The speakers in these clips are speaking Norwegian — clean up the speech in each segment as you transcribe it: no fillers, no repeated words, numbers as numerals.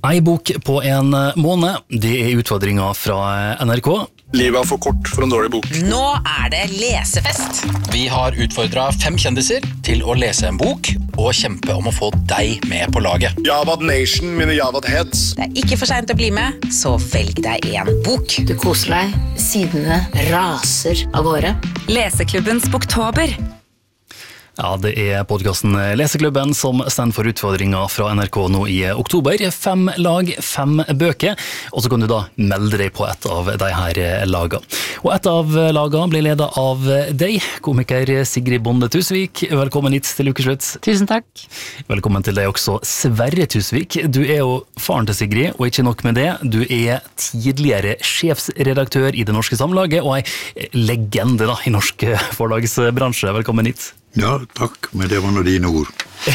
Ei bok på en måned, det utfordringen fra NRK. Livet er for kort for en dårlig bok. Nå det lesefest. Vi har utfordret 5 kjendiser til å lese en bok og kjempe om å få deg med på laget. Javad Nation, mine Javad Heads. Det ikke for sent å bli med, så velg deg en bok. Du koser deg, sidene raser av gårde. Leseklubbens Boktober. Ja, det podcasten Leseklubben som stender for utfordringer fra NRK nå i oktober. 5 lag, 5 bøker, og så kan du da melde deg på et av de her lagene. Og et av lagene blir ledet av deg, komiker Sigrid Bonde Tusvik. Velkommen hit til ukeslutt. Tusen takk. Velkommen til deg også, Sverre Tusvik. Du jo faren til Sigrid, og ikke nok med det, du tidligere sjefsredaktør i Det Norske Samlaget, og en legende da, i norsk forlagsbransje. Velkommen hit. Ja, takk, men det var nå dine ord.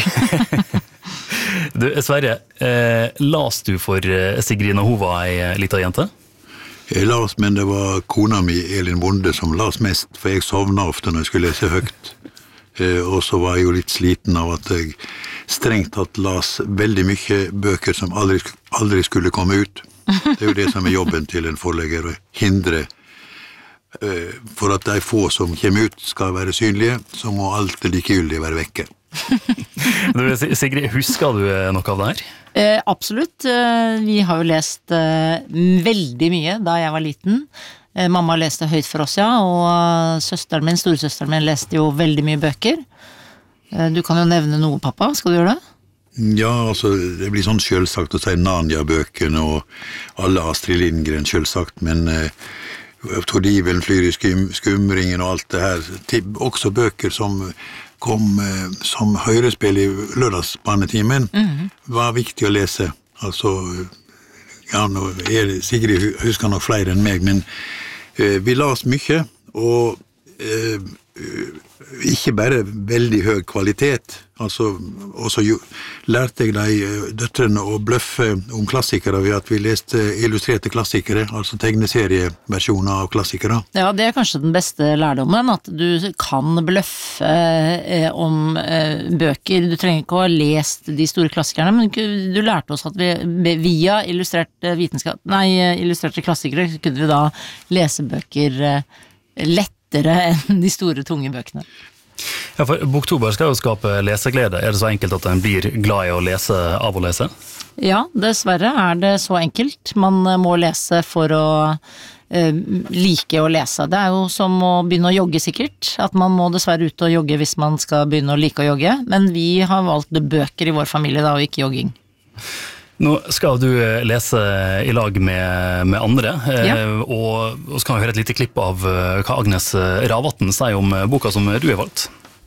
Du, Sverre, las du for Sigrid når hun var en liten jente? Jeg las, men det var kona mi, Elin Bonde, som las mest, for jeg sovnet ofte når jeg skulle lese høyt. Og så var jeg jo litt sliten av at jeg strengt tatt las veldig mye bøker som aldri skulle komme ut. Det jo det som jobben til en forlegger, å hindre for at de få som kommer ut skal være synlige, så må alt det likegyldige være vekke. Sigrid, husker du noe av det her? Absolutt. Vi har jo lest veldig mye da jeg var liten. Mamma leste høyt for oss, ja, og storesøsteren min leste jo veldig mye bøker. Du kan jo nevne noe, pappa. Skal du gjøre det? Ja, altså, det blir sånn selvsagt å si Narnia-bøkene og alle Astrid Lindgren selvsagt, men Tordiven flyr i skumringen og alt det her. Også bøker som kom som høyrespill i lørdagsbarnetimen var viktig å lese. Altså, ja, Sigrid husker nok flere enn meg, men vi las mye, og ikke bare veldig høy kvalitet. Altså, også lærte jeg de døtrene å bløffe om klassikere ved at vi leste illustrerte klassikere, altså tegneserieversjoner av klassikere. Ja, det kanskje den beste lærdommen, at du kan bløffe om bøker. Du trenger ikke å ha lest de store klassikerne, men du lærte oss at vi via illustrerte klassikere kunne vi da lese bøker lettere enn de store, tunge bøkene. Ja, for Boktober skal jo skape leseglede. Det så enkelt at en blir glad i å lese av å lese? Ja, dessverre det så enkelt. Man må lese for å like å lese. Det jo som å begynne å jogge sikkert, at man må dessverre ut og jogge hvis man skal begynne å like å jogge, men vi har valgt bøker i vår familie da, og ikke jogging. Nå skal du lese i lag med andre, og så kan vi høre et lite klipp av hva Agnes Ravatn sier om boka som du har valgt.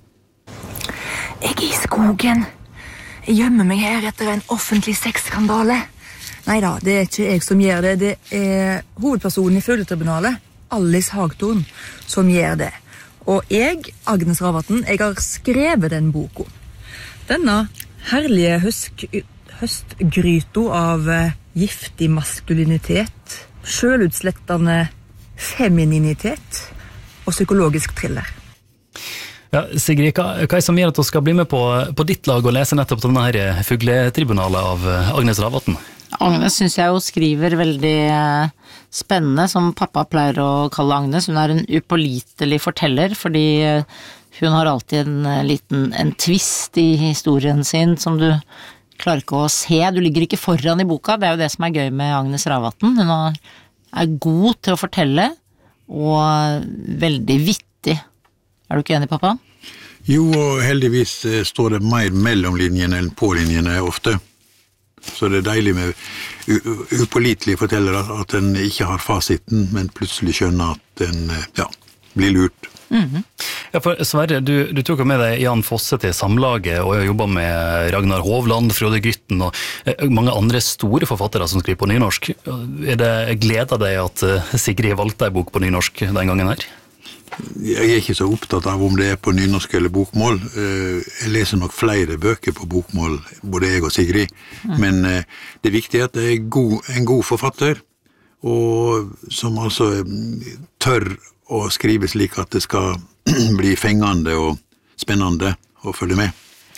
Jeg i skogen. Jeg gjemmer meg her etter en offentlig sexskandale. Neida, det ikke jeg som gjør det. Det hovedpersonen i følgetribunalet, Alice Hagtorn, som gjør det. Og jeg, Agnes Ravatn, jeg har skrevet den boka. Denne herlige høstgryto av giftig maskulinitet, sjølutslettende femininitet og psykologisk thriller. Ja, Sigrid, hva som gjør at du skal bli med på ditt lag og lese nettopp denne her fugletribunalet av Agnes Ravatn? Agnes synes jeg jo skriver veldig spennende, som pappa pleier å kalle Agnes. Hun en upålitelig forteller, fordi hun har alltid en twist i historien sin som du klarer ikke å se. Du ligger ikke foran i boka. Det jo det som gøy med Agnes Ravatn. Hun god til å fortelle, og veldig vittig. Du ikke enig, pappa? Jo, og heldigvis står det mer mellom linjene enn på linjene ofte. Så det deilig med upålitelige fortellere at en ikke har fasiten, men plutselig skjønner at en blir lurt. Ja, for Sverre, du tok med deg Jan Fosse til Samlaget og har jobbet med Ragnar Hovland, Frode Grytten og mange andre store forfattere som skriver på nynorsk. Det gleder deg at Sigrid valgte en bok på nynorsk den gangen her? Jeg ikke så opptatt av om det på nynorsk eller bokmål. Jeg leser nok flere bøker på bokmål, både jeg og Sigrid. Men det viktige at det en god forfatter, og som altså tør å skrive slik at det skal bli fengende og spennende å følge med.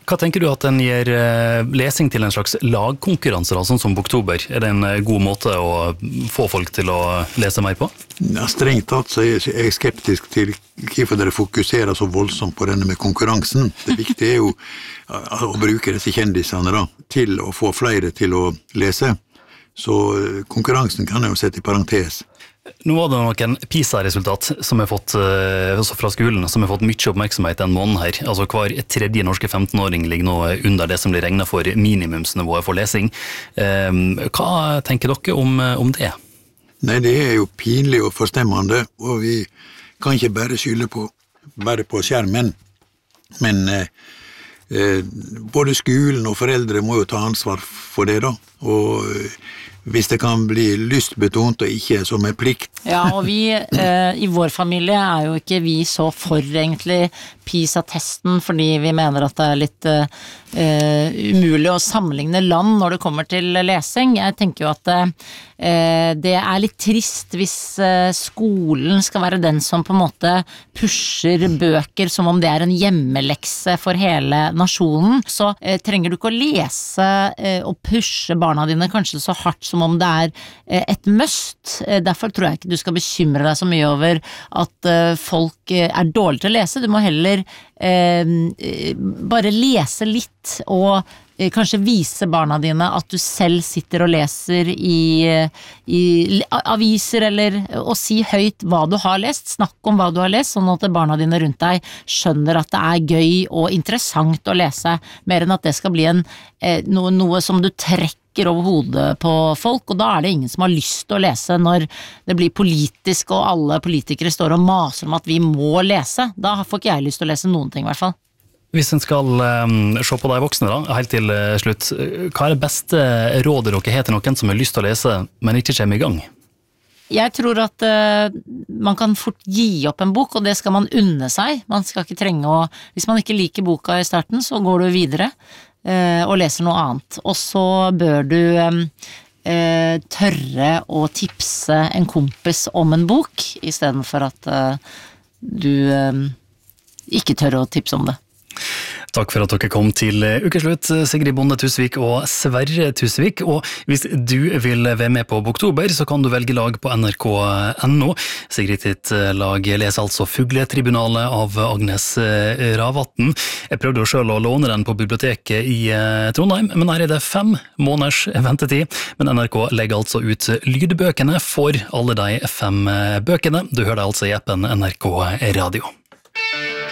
Hva tenker du at den gir lesing til en slags lagkonkurranse, sånn som Boktober? Det en god måte å få folk til å lese mer på? Ja, strengt tatt så er jeg skeptisk til hvorfor dere fokuserer så voldsomt på denne med konkurransen. Det viktige jo å bruke disse kjendisene da, til å få flere til å lese. Så konkurransen kan jeg jo sette i parentes. Nå var det noen PISA-resultat som har fått, også fra skolen, som har fått mye oppmerksomhet en måned her. Altså hver tredje norske 15-åring ligger nå under det som blir regnet for minimumsnivået for lesing. Hva tenker dere om det? Nei, det er jo pinlig og forstemmende, og vi kan ikke bare skylde bare på skjermen. Men både skolen og foreldre må jo ta ansvar for det da, og hvis det kan bli lystbetont og ikke som en plikt. Ja, og vi i vår familie er jo ikke vi så for egentlig PISA-testen, fordi vi mener at det er litt umulig å sammenligne land når det kommer til lesing. Jeg tenker jo at det er litt trist hvis skolen skal være den som på en måte pusher bøker som om det er en hjemmelekse for hele nasjonen. Så trenger du ikke å lese og pushe barna dine kanskje så hardt som om det er et must. Derfor tror jeg ikke du skal bekymre deg så mye over at folk er dårlige til å lese. Du må heller bare lese litt og kanskje vise barna dine at du selv sitter og leser i aviser eller og si høyt hva du har lest, snakk om hva du har lest, sånn at barna dine rundt deg skjønner at det er gøy og interessant å lese, mer enn at det skal bli noe som du trekker over hodet på folk, og da er det ingen som har lyst til å lese når det blir politisk og alle politikere står og maser om at vi må lese. Da får ikke jeg lyst til å lese noen ting i hvert fall. Hvis en skal se på de voksne da, helt til slutt, hva er det beste rådet dere har til noen som har lyst til å lese, men ikke kommer i gang? Jeg tror at man kan fort gi opp en bok, og det skal man unne seg. Man skal ikke trenge å, hvis man ikke liker boka i starten, så går du videre og leser noe annet. Og så bør du tørre å tipse en kompis om en bok, i stedet for at du ikke tør å tipse om det. Takk for at dere kom til ukeslutt, Sigrid Bonde Tusvik og Sverre Tusvik. Og hvis du vil være med på Boktober, så kan du velge lag på nrk.no. Sigrid sitt lag leser altså Fugletribunalet av Agnes Ravatn. Jeg prøvde jo selv å låne den på biblioteket i Trondheim, men her er det 5 måneders ventetid. Men NRK legger altså ut lydbøkene for alle de 5 bøkene. Du hører det altså i appen NRK Radio.